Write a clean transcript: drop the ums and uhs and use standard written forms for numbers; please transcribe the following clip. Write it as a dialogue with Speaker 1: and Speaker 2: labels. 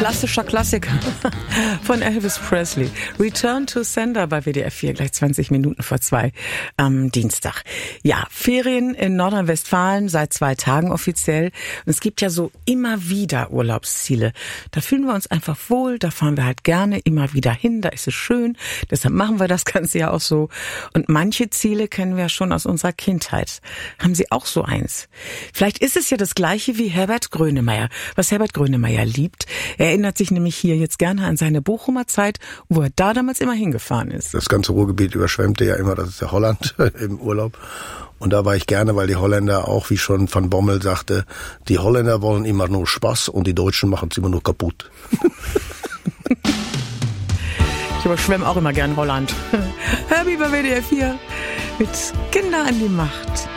Speaker 1: klassischer Klassiker von Elvis Presley. Return to Sender bei WDR 4, gleich 20 Minuten vor 2 am Dienstag. Ja, Ferien in Nordrhein-Westfalen seit 2 Tagen offiziell. Und es gibt ja so immer wieder Urlaubsziele. Da fühlen wir uns einfach wohl, da fahren wir halt gerne immer wieder hin, da ist es schön. Deshalb machen wir das Ganze ja auch so. Und manche Ziele kennen wir ja schon aus unserer Kindheit. Haben Sie auch so eins? Vielleicht ist es ja das Gleiche wie Herbert Grönemeyer. Was Herbert Grönemeyer liebt, er erinnert sich nämlich hier jetzt gerne an seine Bochumer Zeit, wo er da damals immer hingefahren ist.
Speaker 2: Das ganze Ruhrgebiet überschwemmte ja immer, das ist ja Holland im Urlaub. Und da war ich gerne, weil die Holländer auch, wie schon Van Bommel sagte, die Holländer wollen immer nur Spaß und die Deutschen machen es immer nur kaputt.
Speaker 1: Ich überschwemme auch immer gern Holland. Herbie bei WDR 4 mit Kinder an die Macht.